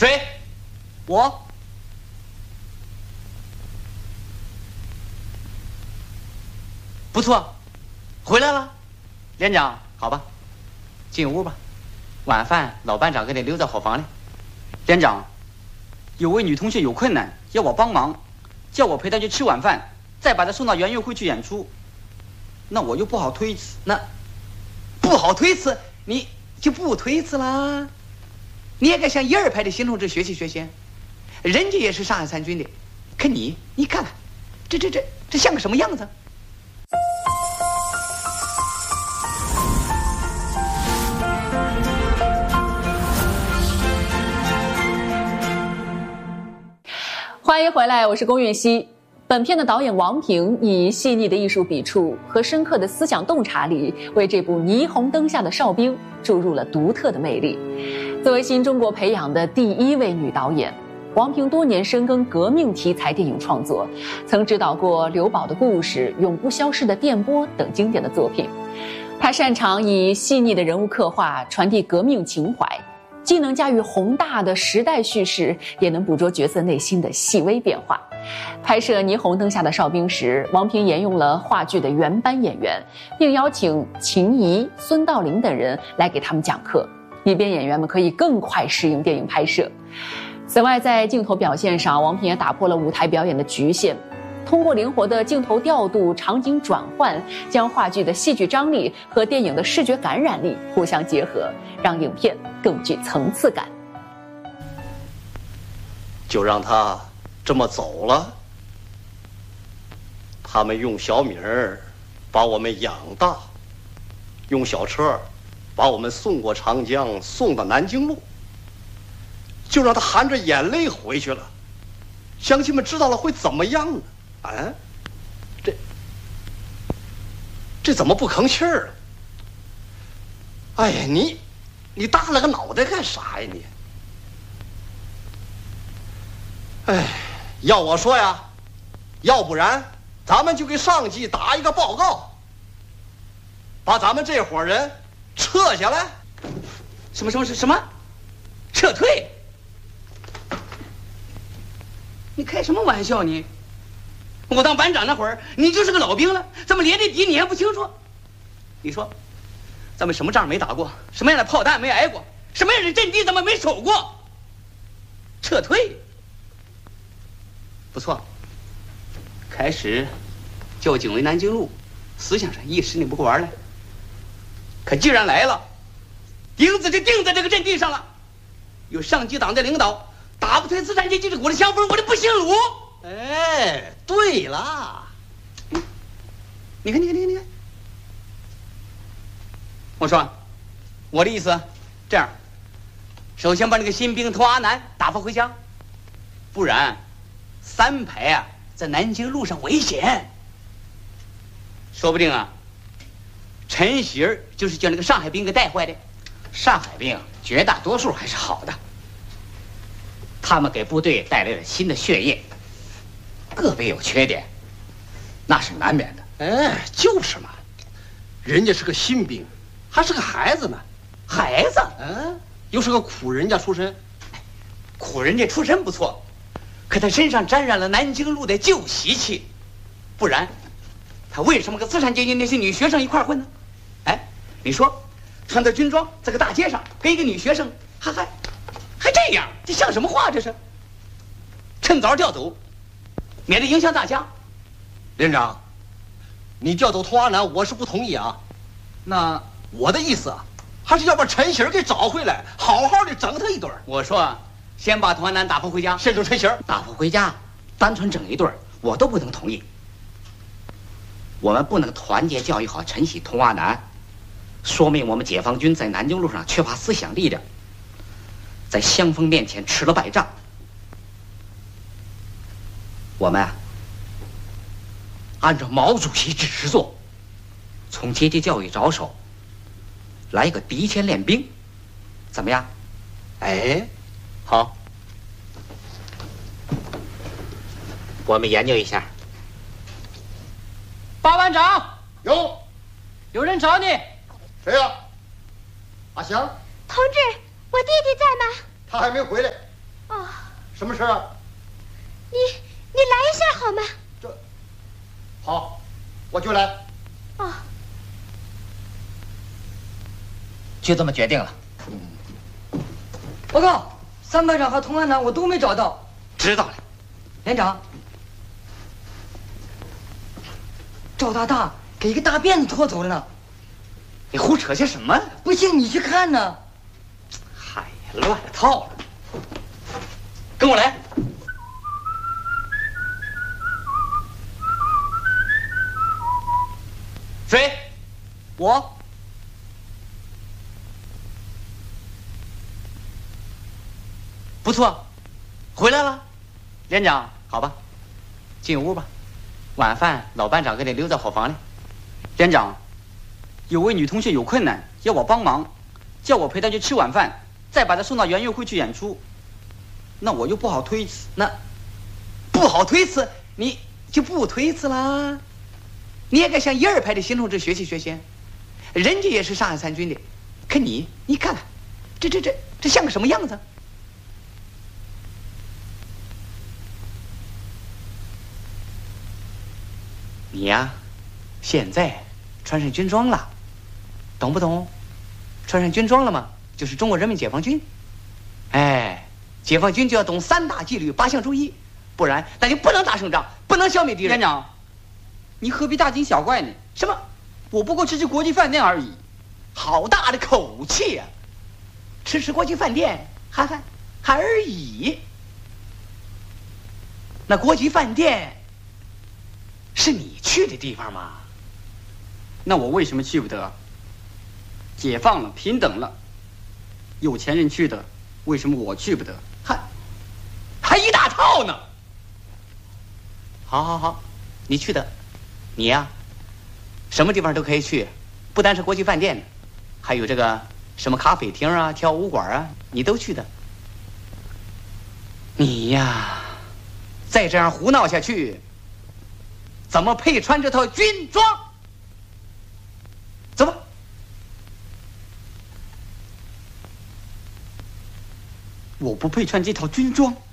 谁？ 我。 不错，回来了。连长，好吧，进屋吧。晚饭老班长给你留在伙房里。 连长，有位女同学有困难，要我帮忙，叫我陪她去吃晚饭，再把她送到园艺会去演出。那我又不好推辞， 那不好推辞，你就不推辞啦。你也该向一二排的新同志学习学习，人家也是上海参军的，可你看看，这像个什么样子？ 欢迎回来，我是龚运熙。本片的导演王平以细腻的艺术笔触和深刻的思想洞察力，为这部《霓虹灯下的哨兵》注入了独特的魅力。作为新中国培养的第一位女导演，王平多年深耕革命题材电影创作，曾指导过《刘宝的故事》《永不消逝的电波》等经典的作品。她擅长以细腻的人物刻画传递革命情怀，既能驾驭宏大的时代叙事，也能捕捉角色内心的细微变化。拍摄《霓虹灯下的哨兵》时，王平沿用了话剧的原班演员，并邀请秦怡、孙道临等人来给他们讲课，以便演员们可以更快适应电影拍摄。此外，在镜头表现上，王平也打破了舞台表演的局限，通过灵活的镜头调度、场景转换，将话剧的戏剧张力和电影的视觉感染力互相结合，让影片更具层次感。 就让他这么走了。他们用小米儿把我们养大，用小车把我们送过长江，送到南京路，就让他含着眼泪回去了。乡亲们知道了会怎么样呢？啊，这怎么不吭气儿啊？哎呀，你大了个脑袋干啥呀你？哎，要我说呀，要不然咱们就给上级打一个报告，把咱们这伙人撤下来。 什么？撤退？你开什么玩笑你？我当班长那会儿，你就是个老兵了，怎么连这底你还不清楚？你说，咱们什么仗没打过，什么样的炮弹没挨过，什么样的阵地咱们没守过？撤退？不错。开始就警卫南京路，思想上一时你不够玩了。可既然来了，钉子就钉在这个阵地上了。有上级党的领导，打不退资产阶级的鼓的香风，我就不姓鲁。 哎，对了， 你看，我说，我的意思，这样，首先把那个新兵童阿南打发回家，不然3排啊在南京路上危险。说不定啊，陈喜儿就是叫那个上海兵给带坏的。 上海兵绝大多数还是好的，他们给部队带来了新的血液，个别有缺点，那是难免的。 哎，就是嘛，人家是个新兵，还是个孩子呢。 孩子？ 又是个苦人家出身。 苦人家出身不错，可他身上沾染了南京路的旧习气，不然他为什么跟资产阶级那些女学生一块混呢？哎，你说，穿着军装在个大街上跟一个女学生，还这样，这像什么话？这是趁早调走，免得影响大家。 连长，你调走童阿南，我是不同意啊。那我的意思啊，还是要把陈喜儿给找回来，好好的整他一顿。 我说，先把童阿南打发回家， 先整陈喜儿， 打发回家，单纯整一顿，我都不能同意。我们不能团结教育好陈喜、童阿南，说明我们解放军在南京路上缺乏思想力量，在香风面前吃了败仗。我们啊，按照毛主席指示做，从阶级教育着手，来一个敌前练兵，怎么样？ 哎， 好，我们研究一下。 八班长， 有人找你。 谁呀？阿祥， 同志，我弟弟在吗？ 他还没回来， 哦， 什么事啊？ 你来一下好吗？ 好，我就来。 哦， 就这么决定了。 报告，三班长和童安南我都没找到。 知道了。 连长，赵大大给一个大辫子拖走了呢。 你胡扯些什么？ 不信你去看呢。 嗨呀，乱了套了。跟我来。谁？ 我。 不错，回来了。连长，好吧，进屋吧。晚饭老班长给你留在伙房里。 连长，有位女同学有困难，要我帮忙，叫我陪她去吃晚饭，再把她送到园游会去演出。那我又不好推辞。 那不好推辞，你就不推辞啦。你也该向一二排的新同志学习学习，人家也是上海参军的，可你看看，这像个什么样子？你呀，现在穿上军装了，懂不懂？穿上军装了吗？就是中国人民解放军。哎，解放军就要懂3大纪律8项注意，不然那就不能打胜仗，不能消灭敌人。 连长，你何必大惊小怪呢？ 什么？ 我不过吃国际饭店而已。 好大的口气呀！吃国际饭店还而已。那国际饭店是你去的地方吗？ 那我为什么去不得？解放了，平等了，有钱人去的，为什么我去不得？ 还一大套呢。好，你去的，你呀，什么地方都可以去，不单是国际饭店，还有这个什么咖啡厅啊、跳舞馆啊，你都去的。你呀，再这样胡闹下去，怎么配穿这套军装？走吧。 我不配穿这套军装。